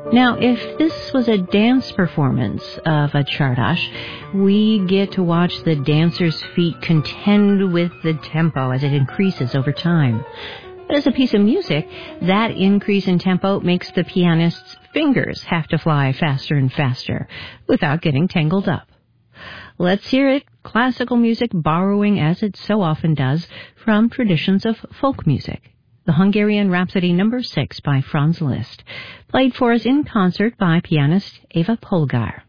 Now, if this was a dance performance of a Czardas, we get to watch the dancer's feet contend with the tempo as it increases over time. But as a piece of music, that increase in tempo makes the pianist's fingers have to fly faster and faster without getting tangled up. Let's hear it, classical music borrowing, as it so often does, from traditions of folk music. The Hungarian Rhapsody No. 6 by Franz Liszt, played for us in concert by pianist Eva Polgar.